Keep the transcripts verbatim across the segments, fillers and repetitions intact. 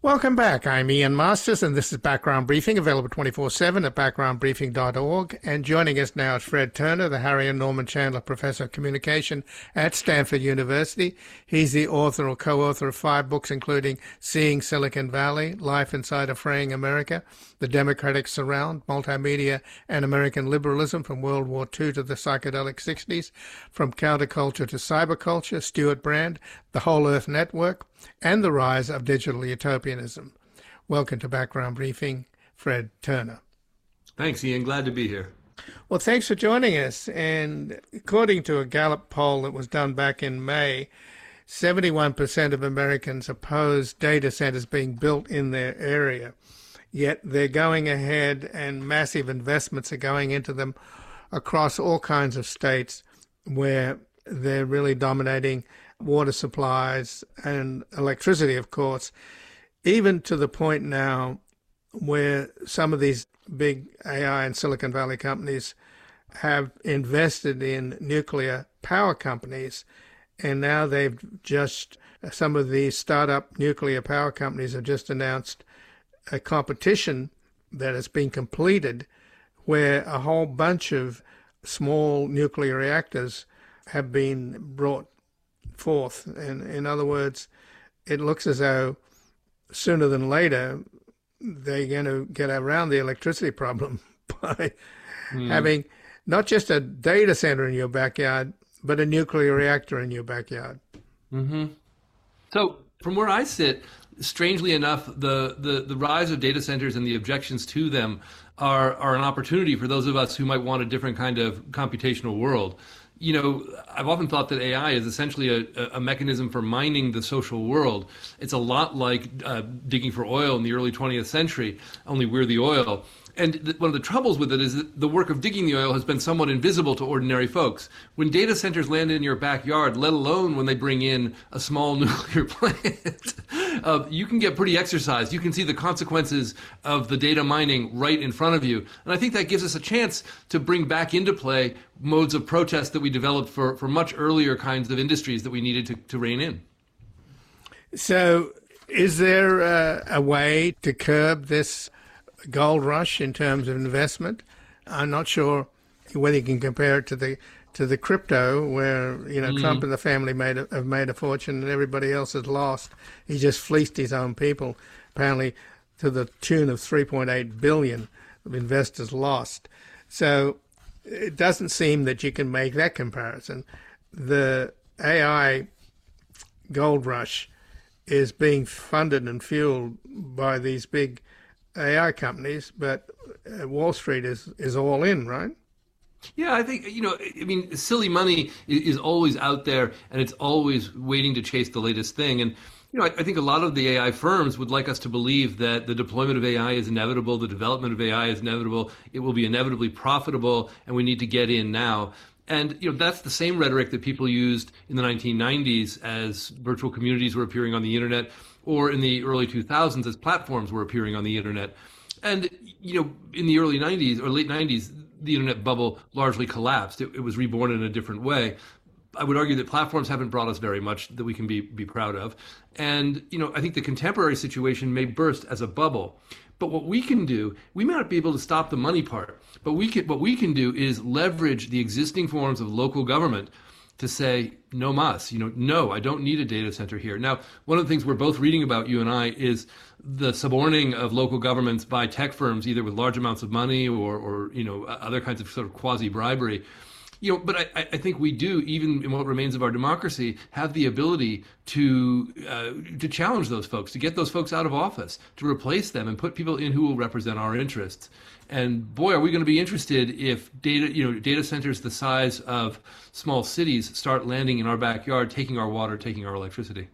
Welcome back. I'm Ian Masters, and this is Background Briefing, available twenty-four seven at background briefing dot org. And joining us now is Fred Turner, the Harry and Norman Chandler Professor of Communication at Stanford University. He's the author or co-author of five books, including Seeing Silicon Valley, Life Inside a Fraying America, The Democratic Surround, Multimedia and American Liberalism from World War Two to the Psychedelic sixties, From Counterculture to Cyberculture, Stewart Brand, The Whole Earth Network, and The Rise of Digital Utopianism. Welcome to Background Briefing, Fred Turner. Thanks, Ian. Glad to be here. Well, thanks for joining us. And according to a Gallup poll that was done back in May, seventy-one percent of Americans oppose data centers being built in their area. Yet they're going ahead and massive investments are going into them across all kinds of states where they're really dominating water supplies and electricity, of course, even to the point now where some of these big A I and Silicon Valley companies have invested in nuclear power companies. And now they've just, some of these startup nuclear power companies have just announced a competition that has been completed where a whole bunch of small nuclear reactors have been brought forth. And in other words, it looks as though sooner than later they're going to get around the electricity problem by mm. having not just a data center in your backyard, but a nuclear reactor in your backyard. Mm-hmm. So from where I sit, strangely enough, the, the, the rise of data centers and the objections to them are, are an opportunity for those of us who might want a different kind of computational world. You know, I've often thought that A I is essentially a, a mechanism for mining the social world. It's a lot like uh, digging for oil in the early twentieth century, only we're the oil. And th- one of the troubles with it is that the work of digging the oil has been somewhat invisible to ordinary folks. When data centers land in your backyard, let alone when they bring in a small nuclear plant, uh, you can get pretty exercised. You can see the consequences of the data mining right in front of you. And I think that gives us a chance to bring back into play modes of protest that we developed for, for much earlier kinds of industries that we needed to, to rein in. So is there a, a way to curb this gold rush in terms of investment? I'm not sure whether you can compare it to the to the crypto where, you know, mm. Trump and the family made a, have made a fortune and everybody else has lost. He just fleeced his own people, apparently to the tune of three point eight billion of investors lost. So it doesn't seem that you can make that comparison. The A I gold rush is being funded and fueled by these big A I companies, but Wall Street is, is all in, right? Yeah, I think, you know, I mean, silly money is always out there and it's always waiting to chase the latest thing. And, you know, I, I think a lot of the A I firms would like us to believe that the deployment of A I is inevitable, the development of A I is inevitable, it will be inevitably profitable, and we need to get in now. And, you know, that's the same rhetoric that people used in the nineteen nineties as virtual communities were appearing on the internet, or in the early two thousands as platforms were appearing on the internet. And, you know, in the early nineties or late nineties, the internet bubble largely collapsed. It, it was reborn in a different way. I would argue that platforms haven't brought us very much that we can be, be proud of. And, you know, I think the contemporary situation may burst as a bubble. But what we can do, we may not be able to stop the money part, but we can, what we can do is leverage the existing forms of local government to say, no mas, you know, no, I don't need a data center here. Now, one of the things we're both reading about, you and I, is the suborning of local governments by tech firms, either with large amounts of money or, or you know, other kinds of sort of quasi-bribery. You know, but I, I think we do, even in what remains of our democracy, have the ability to uh, to challenge those folks, to get those folks out of office, to replace them and put people in who will represent our interests. And boy, are we going to be interested if data, you know, data centers the size of small cities start landing in our backyard, taking our water, taking our electricity.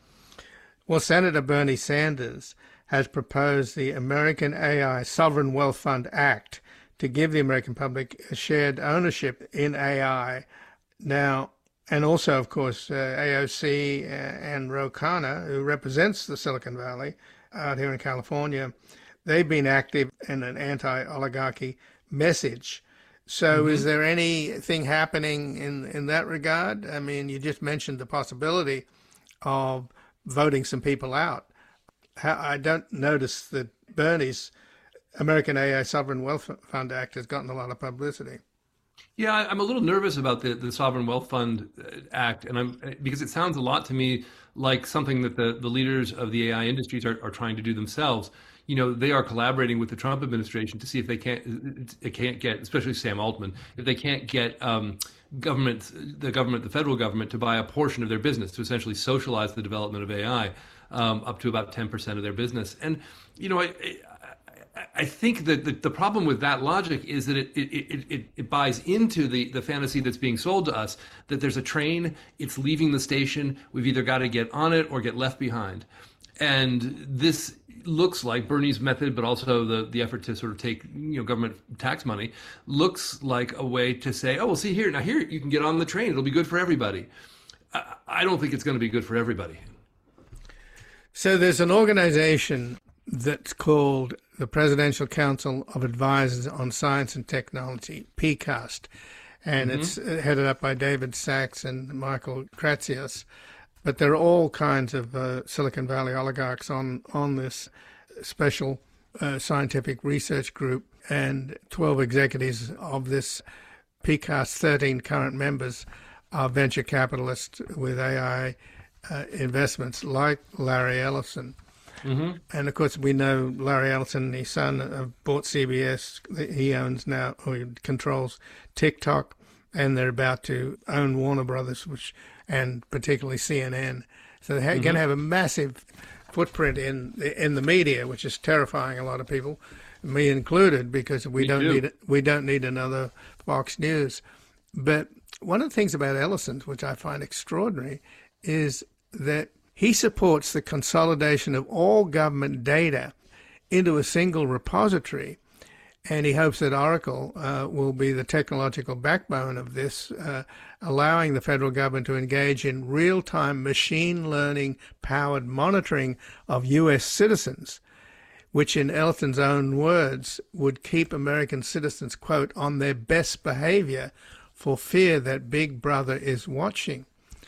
Well, Senator Bernie Sanders has proposed the American A I Sovereign Wealth Fund Act to give the American public a shared ownership in A I. Now, and also, of course, uh, A O C and Ro Khanna, who represents the Silicon Valley out here in California, they've been active in an anti-oligarchy message. So mm-hmm. is there anything happening in, in that regard? I mean, you just mentioned the possibility of voting some people out. how I don't notice that Bernie's American A I Sovereign Wealth Fund Act has gotten a lot of publicity. Yeah, I- I'm a little nervous about the, the Sovereign Wealth Fund uh, Act, and I'm because it sounds a lot to me like something that the, the leaders of the A I industries are, are trying to do themselves. You know, they are collaborating with the Trump administration to see if they can't, it can't get, especially Sam Altman, if they can't get um, government, the government, the federal government, to buy a portion of their business to essentially socialize the development of A I um, up to about ten percent of their business. And you know, I, I think that the, the problem with that logic is that it, it, it, it buys into the, the fantasy that's being sold to us, that there's a train, it's leaving the station, we've either got to get on it or get left behind. And this looks like Bernie's method, but also the, the effort to sort of take, you know, government tax money, looks like a way to say, oh, well, see here, now here you can get on the train, it'll be good for everybody. I, I don't think it's going to be good for everybody. So there's an organization that's called the Presidential Council of Advisors on Science and Technology, P CAST, and mm-hmm. it's headed up by David Sachs and Michael Kratsios. But there are all kinds of uh, Silicon Valley oligarchs on, on this special uh, scientific research group, and twelve executives of this P CAST, thirteen current members are venture capitalists with A I uh, investments like Larry Ellison. Mm-hmm. And of course, we know Larry Ellison, his son, uh, bought C B S. He owns now, or he controls TikTok, and they're about to own Warner Brothers, which, and particularly C N N. So they're mm-hmm. going to have a massive footprint in the, in the media, which is terrifying a lot of people, me included, because we me don't too. need we don't need another Fox News. But one of the things about Ellison, which I find extraordinary, is that he supports the consolidation of all government data into a single repository, and he hopes that Oracle uh, will be the technological backbone of this, uh, allowing the federal government to engage in real-time machine learning-powered monitoring of U S citizens, which in Ellison's own words would keep American citizens, quote, on their best behavior for fear that Big Brother is watching.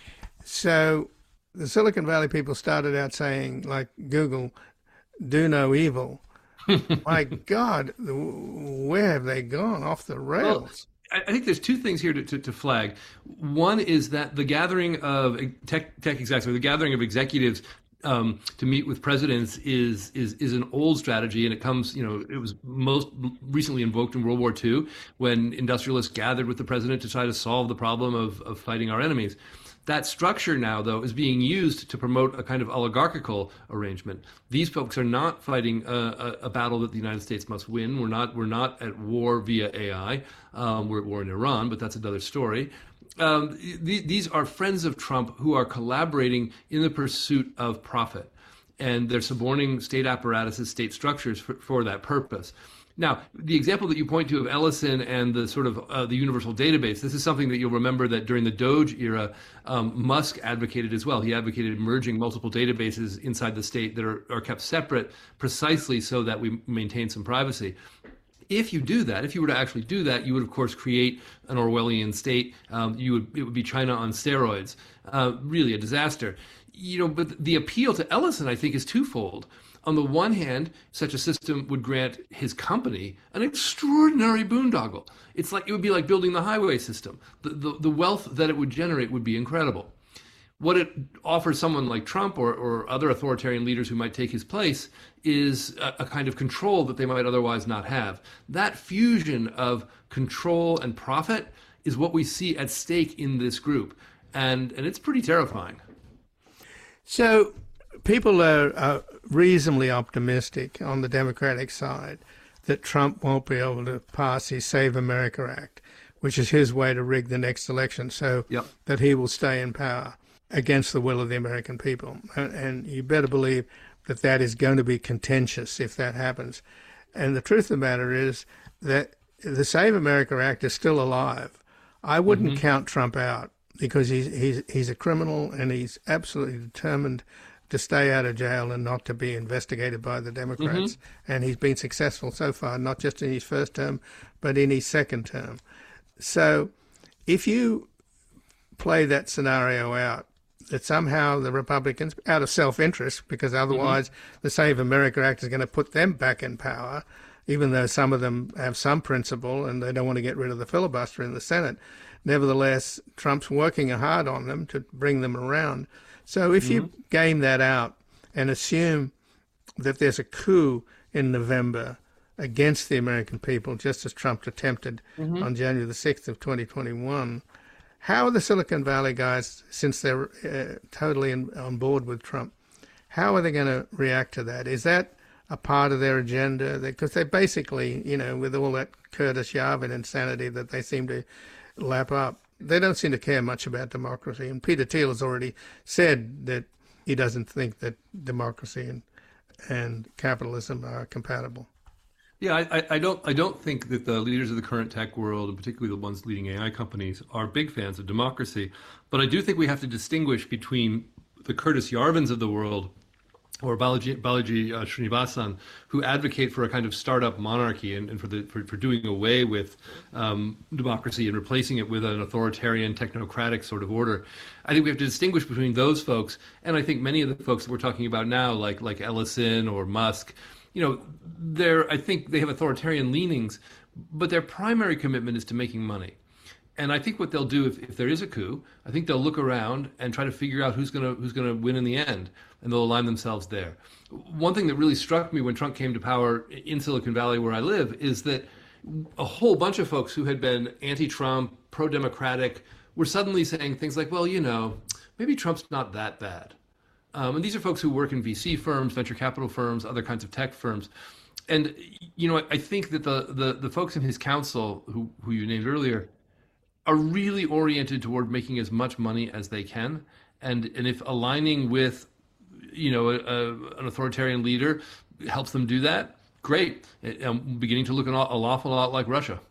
So the Silicon Valley people started out saying, like Google, do no evil. My God, where have they gone off the rails? Well, I think there's two things here to, to, to flag. One is that the gathering of tech, tech execs, or the gathering of executives um, to meet with presidents is, is is an old strategy, and it comes, you know, it was most recently invoked in World War Two when industrialists gathered with the president to try to solve the problem of, of fighting our enemies. That structure now, though, is being used to promote a kind of oligarchical arrangement. These folks are not fighting a, a, a battle that the United States must win. We're not we're not at war via A I. Um, we're at war in Iran, but that's another story. Um, th- these are friends of Trump who are collaborating in the pursuit of profit, and they're suborning state apparatuses, state structures for, for that purpose. Now, the example that you point to of Ellison and the sort of uh, the universal database, this is something that you'll remember that during the Doge era, um, Musk advocated as well. He advocated merging multiple databases inside the state that are, are kept separate precisely so that we maintain some privacy. If you do that, if you were to actually do that, you would, of course, create an Orwellian state. Um, you would it would be China on steroids, uh, really a disaster. You know, but the appeal to Ellison, I think, is twofold. On the one hand, such a system would grant his company an extraordinary boondoggle. It's like it would be like building the highway system. The, the, the wealth that it would generate would be incredible. What it offers someone like Trump or, or other authoritarian leaders who might take his place is a, a kind of control that they might otherwise not have. That fusion of control and profit is what we see at stake in this group. And, and it's pretty terrifying. So people are, are reasonably optimistic on the Democratic side that Trump won't be able to pass his Save America Act, which is his way to rig the next election so yep. that he will stay in power against the will of the American people. And, and you better believe that that is going to be contentious if that happens. And the truth of the matter is that the Save America Act is still alive. I wouldn't mm-hmm. count Trump out because he's, he's, he's a criminal and he's absolutely determined to stay out of jail and not to be investigated by the Democrats. Mm-hmm. And he's been successful so far, not just in his first term, but in his second term. So if you play that scenario out, that somehow the Republicans, out of self-interest, because otherwise mm-hmm. the Save America Act is going to put them back in power, even though some of them have some principle and they don't want to get rid of the filibuster in the Senate. Nevertheless, Trump's working hard on them to bring them around. So if mm-hmm. you game that out and assume that there's a coup in November against the American people, just as Trump attempted mm-hmm. on January the sixth of twenty twenty-one, how are the Silicon Valley guys, since they're uh, totally in, on board with Trump, how are they going to react to that? Is that a part of their agenda? Because they, they basically, you know, with all that Curtis Yarvin insanity that they seem to lap up, they don't seem to care much about democracy. And Peter Thiel has already said that he doesn't think that democracy and, and capitalism are compatible. Yeah, I, I don't I don't think that the leaders of the current tech world, and particularly the ones leading A I companies, are big fans of democracy. But I do think we have to distinguish between the Curtis Yarvins of the world, or Balaji, Balaji uh, Srinivasan, who advocate for a kind of startup monarchy and, and for, the, for, for doing away with um, democracy and replacing it with an authoritarian, technocratic sort of order. I think we have to distinguish between those folks, and I think many of the folks that we're talking about now, like like Ellison or Musk, you know, they're, I think they have authoritarian leanings, but their primary commitment is to making money. And I think what they'll do if, if there is a coup, I think they'll look around and try to figure out who's going to who's going to win in the end, and they'll align themselves there. One thing that really struck me when Trump came to power in Silicon Valley, where I live, is that a whole bunch of folks who had been anti-Trump, pro-democratic, were suddenly saying things like, well, you know, maybe Trump's not that bad. Um, and these are folks who work in V C firms, venture capital firms, other kinds of tech firms. And, you know, I think that the the, the folks in his council, who, who you named earlier, are really oriented toward making as much money as they can. And and if aligning with, you know, a, a, an authoritarian leader helps them do that, great. I'm beginning to look an, an awful lot like Russia.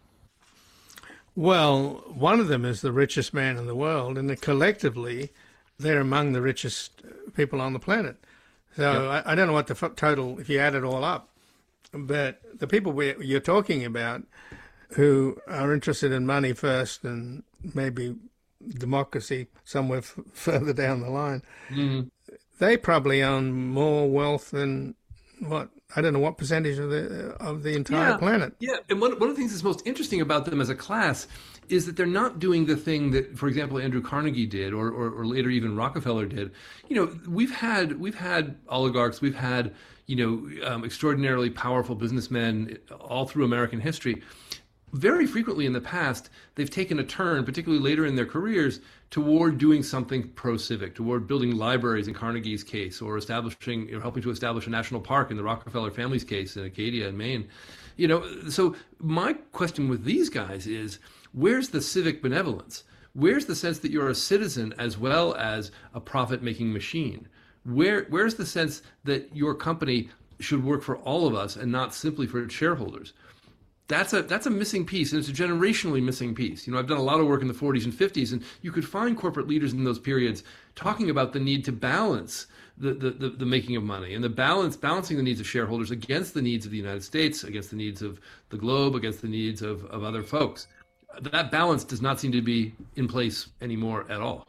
Well, one of them is the richest man in the world, and collectively, they're among the richest people on the planet. So yep. I, I don't know what the total, if you add it all up, but the people we, you're talking about who are interested in money first and maybe democracy somewhere f- further down the line, mm-hmm. they probably own more wealth than what, I don't know what percentage of the of the entire yeah. planet. Yeah, and one, one of the things that's most interesting about them as a class is that they're not doing the thing that, for example, Andrew Carnegie did, or, or, or later even Rockefeller did. You know, we've had we've had oligarchs, we've had you know um, extraordinarily powerful businessmen all through American history. Very frequently in the past, they've taken a turn, particularly later in their careers, toward doing something pro-civic, toward building libraries in Carnegie's case, or establishing, you know, helping to establish a national park in the Rockefeller family's case in Acadia in Maine. You know, so my question with these guys is, where's the civic benevolence? Where's the sense that you're a citizen as well as a profit-making machine? Where, where's the sense that your company should work for all of us and not simply for its shareholders? That's a that's a missing piece, and it's a generationally missing piece. You know, I've done a lot of work in the forties and fifties, and you could find corporate leaders in those periods talking about the need to balance the, the, the, the making of money and the balance balancing the needs of shareholders against the needs of the United States, against the needs of the globe, against the needs of, of other folks. That balance does not seem to be in place anymore at all.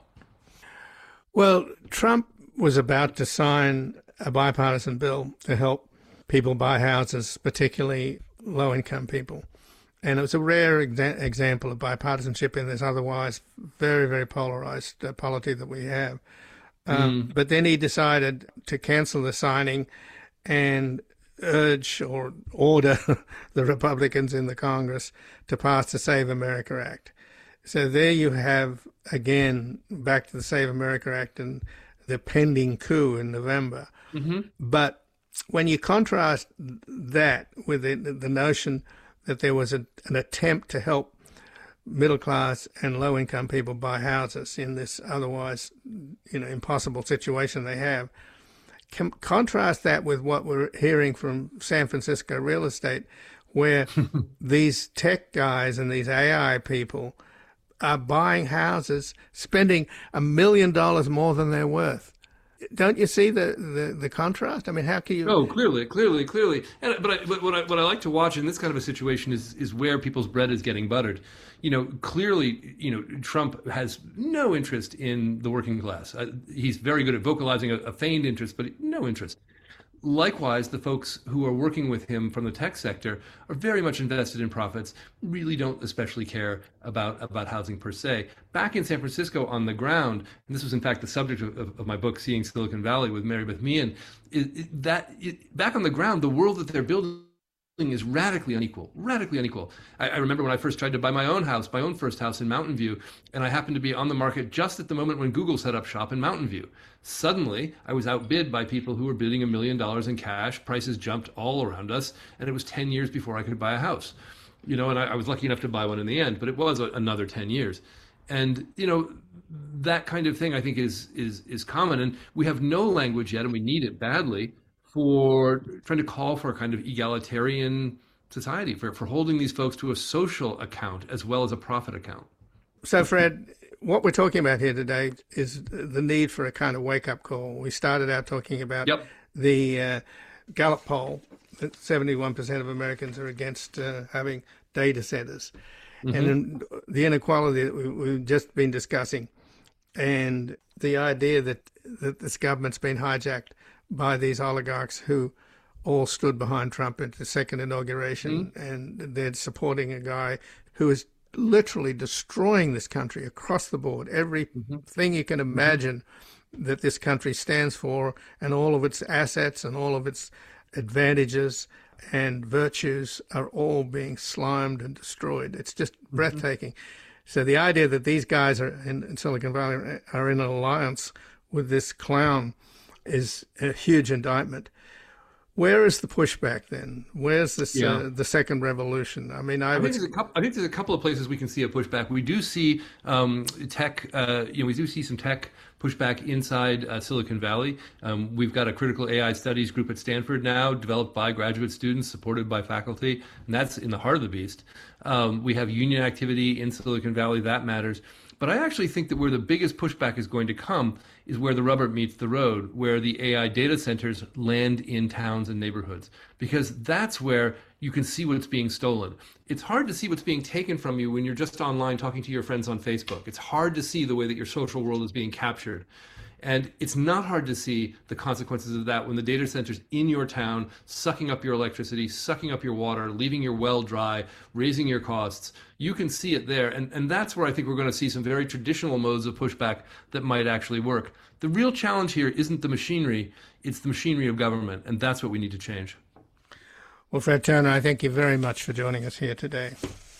Well, Trump was about to sign a bipartisan bill to help people buy houses, particularly low-income people. And it was a rare exa- example of bipartisanship in this otherwise very, very polarized uh, polity that we have. Um, mm. But then he decided to cancel the signing and urge or order the Republicans in the Congress to pass the Save America Act. So there you have, again, back to the Save America Act and the pending coup in November. Mm-hmm. But when you contrast that with the, the notion that there was a, an attempt to help middle-class and low-income people buy houses in this otherwise, you know, impossible situation they have, com- contrast that with what we're hearing from San Francisco real estate, where these tech guys and these A I people are buying houses, spending a million dollars more than they're worth. don't you see the, the, the contrast? I mean, how can you? Oh, clearly, clearly, clearly. And but, I, but what I what I like to watch in this kind of a situation is is where people's bread is getting buttered. You know, clearly, you know, Trump has no interest in the working class. Uh, he's very good at vocalizing a, a feigned interest, but no interest. Likewise, the folks who are working with him from the tech sector are very much invested in profits, really don't especially care about, about housing per se. Back in San Francisco on the ground, and this was in fact the subject of, of, of my book, Seeing Silicon Valley with Mary Beth Meehan, it, it, that it, back on the ground, the world that they're building is radically unequal, radically unequal. I, I remember when I first tried to buy my own house, my own first house in Mountain View, and I happened to be on the market just at the moment when Google set up shop in Mountain View. Suddenly, I was outbid by people who were bidding a million dollars in cash. Prices jumped all around us, and it was ten years before I could buy a house. You know, and I, I was lucky enough to buy one in the end, but it was a, another ten years. And, you know, that kind of thing I think is is is common, and we have no language yet, and we need it badly, for trying to call for a kind of egalitarian society, for, for holding these folks to a social account as well as a profit account. So, Fred, what we're talking about here today is the need for a kind of wake-up call. We started out talking about yep. the uh, Gallup poll that seventy-one percent of Americans are against uh, having data centers, mm-hmm. and then the inequality that we, we've just been discussing, and the idea that, that this government's been hijacked by these oligarchs who all stood behind Trump at the second inauguration, mm-hmm. and they're supporting a guy who is literally destroying this country across the board. Everything mm-hmm. you can imagine mm-hmm. that this country stands for, and all of its assets and all of its advantages and virtues are all being slimed and destroyed. It's just mm-hmm. breathtaking. So the idea that these guys are in, in Silicon Valley are in an alliance with this clown is a huge indictment. Where is the pushback then? Where's this yeah. uh, the second revolution? I mean, I, I think there's a couple. I think there's a couple of places we can see a pushback. We do see um, tech. Uh, you know, we do see some tech pushback inside uh, Silicon Valley. Um, we've got a critical A I studies group at Stanford now, developed by graduate students, supported by faculty, and that's in the heart of the beast. Um, we have union activity in Silicon Valley that matters. But I actually think that where the biggest pushback is going to come is where the rubber meets the road, where the A I data centers land in towns and neighborhoods, because that's where you can see what's being stolen. It's hard to see what's being taken from you when you're just online talking to your friends on Facebook. It's hard to see the way that your social world is being captured. And it's not hard to see the consequences of that when the data center's in your town, sucking up your electricity, sucking up your water, leaving your well dry, raising your costs. You can see it there. And, and that's where I think we're going to see some very traditional modes of pushback that might actually work. The real challenge here isn't the machinery, it's the machinery of government. And that's what we need to change. Well, Fred Turner, I thank you very much for joining us here today.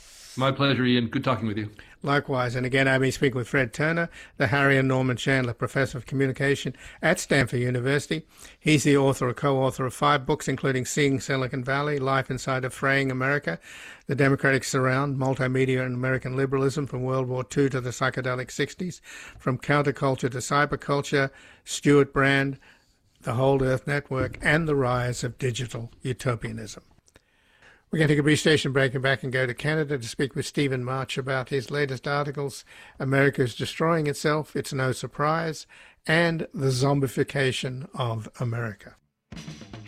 My pleasure, Ian. Good talking with you. Likewise. And again, I've been speaking with Fred Turner, the Harry and Norman Chandler Professor of Communication at Stanford University. He's the author or co-author of five books, including Seeing Silicon Valley, Life Inside of Fraying America, The Democratic Surround, Multimedia and American Liberalism from World War Two to the Psychedelic sixties, From Counterculture to Cyberculture, Stewart Brand, The Whole Earth Network, and The Rise of Digital Utopianism. We're going to take a brief station break and back and go to Canada to speak with Stephen March about his latest articles, America is Destroying Itself, It's No Surprise, and The Zombification of America.